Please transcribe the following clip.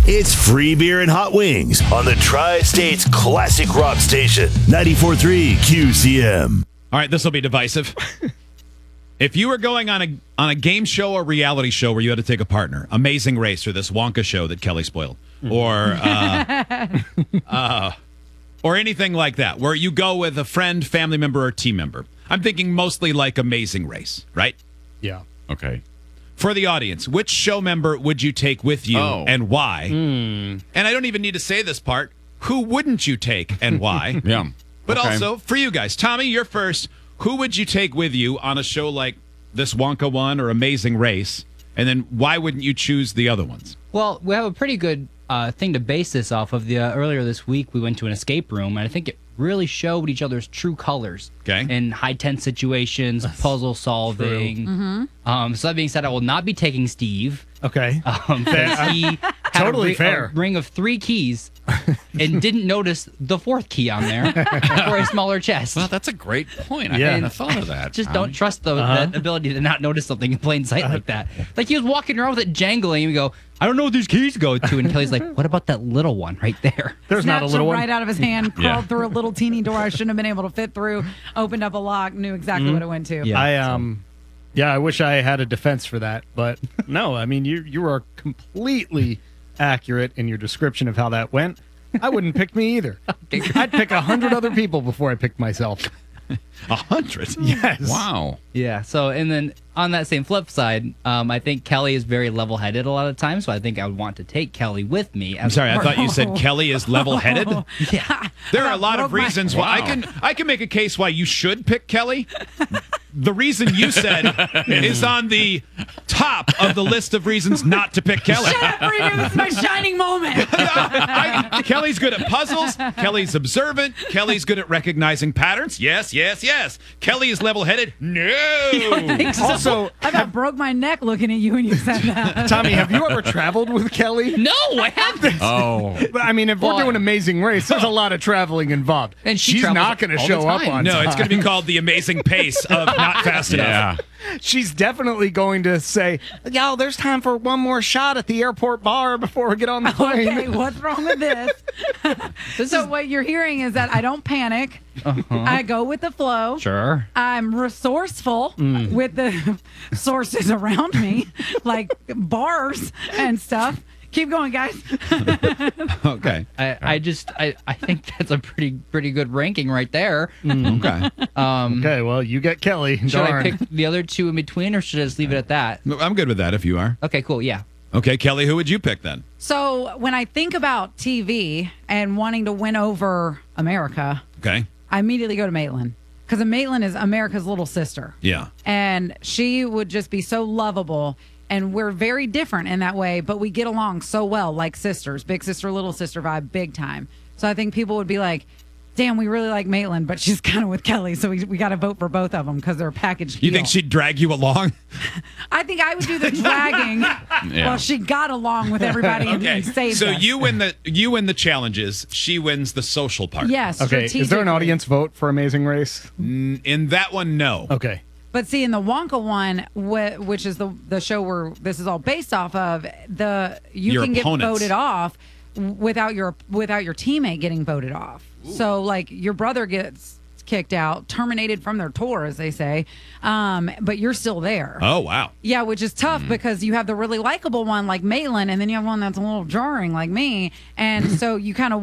It's free beer and hot wings on the Tri-State's classic rock station, 94.3 QCM. All right, this will be divisive. If you were going on a game show or reality show where you had to take a partner, Amazing Race or this Wonka show that Kelly spoiled, or anything like that, where you go with a friend, family member, or team member. I'm thinking mostly like Amazing Race, right? Yeah. Okay. For the audience, which show member would you take with you and why? And I don't even need to say this part. Who wouldn't you take and why? Yeah. But Okay. also, for you guys, Tommy, you're first. Who would you take with you on a show like this Wonka one or Amazing Race? And then why wouldn't you choose the other ones? Well, we have a pretty good thing to base this off of. Earlier this week, we went to an escape room, and I think it really showed each other's true colors. Okay. In high-tense situations, puzzle solving. So that being said, I will not be taking Steve. Okay. Because he had Totally a fair. ring of 3 keys and didn't notice the 4th key on there for a smaller chest. Well, that's a great point. I Yeah. hadn't thought of that. Just don't trust the ability to not notice something in plain sight like that. Like he was walking around with it jangling, and we go, I don't know what these keys go to. And Kelly's like, what about that little one right there? There's not a Snatched little it one. right out of his hand, Yeah. crawled through a little teeny door I shouldn't have been able to fit through, opened up a lock, knew exactly what it went to. Yeah. I wish I had a defense for that, but no, I mean you are completely accurate in your description of how that went. I wouldn't pick me either. I'd pick 100 other people before I picked myself. 100? Yes. Wow. Yeah. So, and then on that same flip side, I think Kelly is very level-headed a lot of times. So I think I would want to take Kelly with me. I'm sorry, I thought you said Kelly is level-headed. Yeah. There are a lot of broke my- reasons why I can make a case why you should pick Kelly. The reason you said is on the top of the list of reasons not to pick Kelly. Shut up, Reader. This is my shining moment. Kelly's good at puzzles. Kelly's observant. Kelly's good at recognizing patterns. Yes, yes, yes. Kelly is level-headed. No. Also, I about broke my neck looking at you when you said that. Tommy, have you ever traveled with Kelly? No, I haven't. Oh. But, I mean, if we're doing Amazing Race, there's a lot of traveling involved. And she she's travels not going to all the show up time. on No, time. it's going to be called the amazing pace of not fast enough. Yeah. She's definitely going to say, "Yo, there's time for one more shot at the airport bar before we get on the plane." Okay, what's wrong with this? So what you're hearing is that I don't panic. I go with the flow. Sure. I'm resourceful with the sources around me, like bars and stuff. Keep going, guys. Okay. I think that's a pretty good ranking right there. Okay. Okay, well, you get Kelly. Should Darn. I pick the other two in between, or should I just leave it at that? I'm good with that if you are. Okay, cool. Yeah. Okay, Kelly, who would you pick then? So when I think about TV and wanting to win over America, Okay. I immediately go to Maitland. Because Maitland is America's little sister. Yeah. And she would just be so lovable. And we're very different in that way, but we get along so well, like sisters. Big sister, little sister vibe, big time. So I think people would be like, damn, we really like Maitland, but she's kind of with Kelly, so we got to vote for both of them because they're a package deal. You think she'd drag you along? I think I would do the dragging while she got along with everybody Okay. and saved So us. you win the challenges. She wins the social part. Yes. Okay, is there an strategically. audience vote for Amazing Race? In that one, no. Okay. But see, in the Wonka one, which is the show where this is all based off of, you Your can opponents. get voted off without your teammate getting voted off. So like your brother gets kicked out, terminated from their tour, as they say, but you're still there. Oh, wow. Yeah, which is tough because you have the really likable one like Maitland, and then you have one that's a little jarring like me, and so you kind of